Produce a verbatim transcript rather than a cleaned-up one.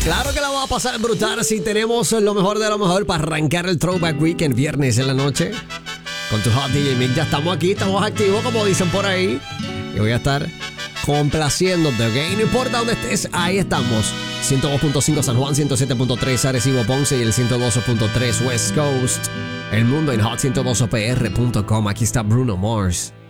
Claro que la vamos a pasar brutal si tenemos lo mejor de lo mejor para arrancar el Throwback Weekend viernes en la noche. Con tu Hot D J Mick, ya estamos aquí, estamos activos como dicen por ahí. Y voy a estar complaciéndote, ¿ok? No importa dónde estés, ahí estamos. ciento dos punto cinco San Juan, ciento siete punto tres Arecibo Ponce y el ciento doce punto tres West Coast. El mundo en hot ciento doce p r punto com. Aquí está Bruno Mars.